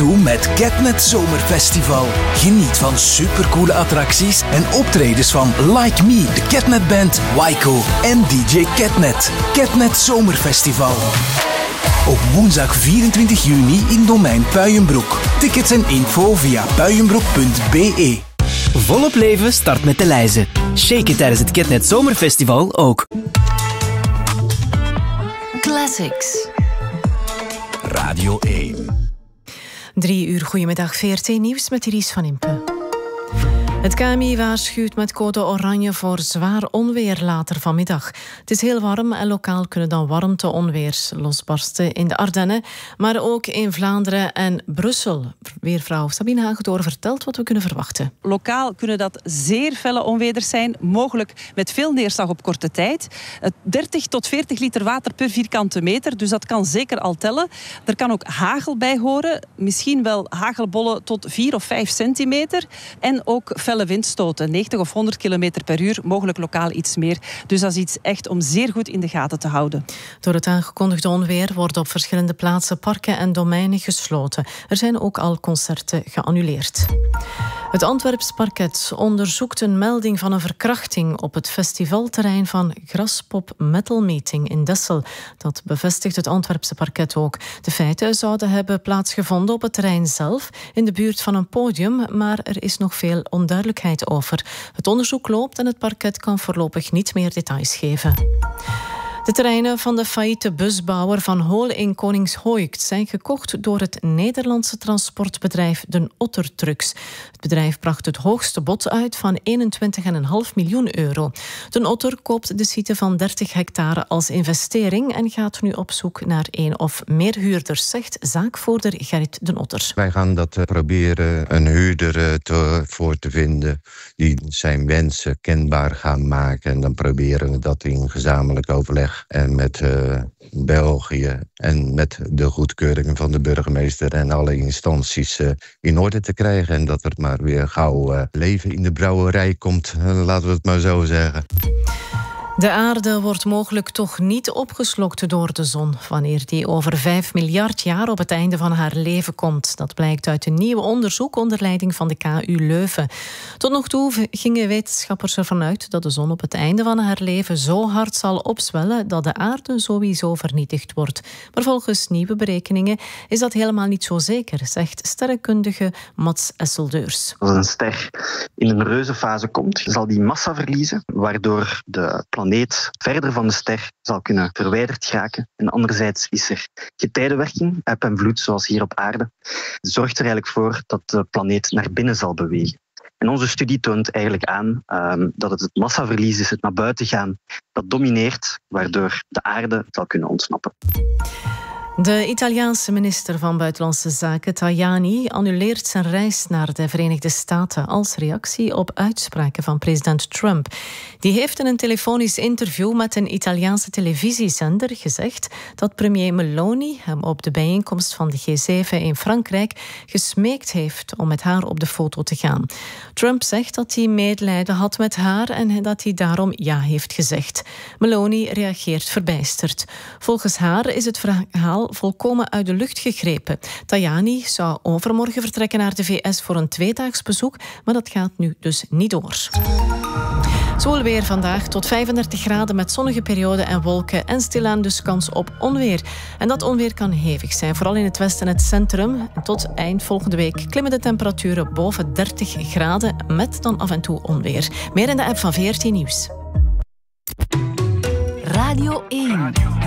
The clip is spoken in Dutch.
toe met Catnet Zomerfestival. Geniet van supercoole attracties en optredens van Like Me, de Catnet Band, Waiko en DJ Catnet. Catnet Zomerfestival. Op woensdag 24 juni in Domein Puijenbroek. Tickets en info via puijenbroek.be. Volop leven start met de lijzen. Shake it tijdens het Catnet Zomerfestival ook. Classics. Radio 1. 3 uur, goedemiddag, VRT Nieuws met Iris van Impe. Het KMI waarschuwt met code oranje voor zwaar onweer later vanmiddag. Het is heel warm en lokaal kunnen dan warmte-onweers losbarsten in de Ardennen, maar ook in Vlaanderen en Brussel. Weervrouw Sabine Hagedoor vertelt wat we kunnen verwachten. Lokaal kunnen dat zeer felle onweders zijn, mogelijk met veel neerslag op korte tijd. 30 tot 40 liter water per vierkante meter, dus dat kan zeker al tellen. Er kan ook hagel bij horen, misschien wel hagelbollen tot 4 of 5 centimeter en ook felle windstoten, 90 of 100 kilometer per uur, mogelijk lokaal iets meer. Dus dat is iets echt om zeer goed in de gaten te houden. Door het aangekondigde onweer worden op verschillende plaatsen parken en domeinen gesloten. Er zijn ook al concerten geannuleerd. Het Antwerps parket onderzoekt een melding van een verkrachting op het festivalterrein van Graspop Metal Meeting in Dessel. Dat bevestigt het Antwerpse parket ook. De feiten zouden hebben plaatsgevonden op het terrein zelf, in de buurt van een podium, maar er is nog veel onduidelijkheid over. Het onderzoek loopt en het parket kan voorlopig niet meer details geven. De terreinen van de failliete busbouwer Van Hool in Koningshooikt zijn gekocht door het Nederlandse transportbedrijf Den Otter Trucks. Het bedrijf bracht het hoogste bod uit van 21,5 miljoen euro. Den Otter koopt de site van 30 hectare als investering en gaat nu op zoek naar 1 of meer huurders, zegt zaakvoerder Gerrit Den Otter. Wij gaan dat proberen een huurder voor te vinden die zijn wensen kenbaar gaan maken. En dan proberen we dat in gezamenlijk overleg en met België en met de goedkeuring van de burgemeester en alle instanties in orde te krijgen. En dat er maar weer gauw leven in de brouwerij komt, laten we het maar zo zeggen. De aarde wordt mogelijk toch niet opgeslokt door de zon wanneer die over 5 miljard jaar op het einde van haar leven komt. Dat blijkt uit een nieuw onderzoek onder leiding van de KU Leuven. Tot nog toe gingen wetenschappers ervan uit dat de zon op het einde van haar leven zo hard zal opzwellen dat de aarde sowieso vernietigd wordt. Maar volgens nieuwe berekeningen is dat helemaal niet zo zeker, zegt sterrenkundige Mats Esseldeurs. Als een ster in een reuzenfase komt, zal die massa verliezen, waardoor de planeet verder van de ster zal kunnen verwijderd geraken. En anderzijds is er getijdenwerking, eb en vloed, zoals hier op aarde. Het zorgt er eigenlijk voor dat de planeet naar binnen zal bewegen. En onze studie toont eigenlijk aan dat het massaverlies is, het naar buiten gaan, dat domineert, waardoor de aarde zal kunnen ontsnappen. De Italiaanse minister van Buitenlandse Zaken, Tajani, annuleert zijn reis naar de Verenigde Staten als reactie op uitspraken van president Trump. Die heeft in een telefonisch interview met een Italiaanse televisiezender gezegd dat premier Meloni hem op de bijeenkomst van de G7 in Frankrijk gesmeekt heeft om met haar op de foto te gaan. Trump zegt dat hij medelijden had met haar en dat hij daarom ja heeft gezegd. Meloni reageert verbijsterd. Volgens haar is het verhaal volkomen uit de lucht gegrepen. Tajani zou overmorgen vertrekken naar de VS voor een 2-daags bezoek, maar dat gaat nu dus niet door. Zwoel weer vandaag tot 35 graden met zonnige perioden en wolken en stilaan dus kans op onweer. En dat onweer kan hevig zijn, vooral in het westen en het centrum. En tot eind volgende week klimmen de temperaturen boven 30 graden met dan af en toe onweer. Meer in de app van VRT Nieuws. Radio 1.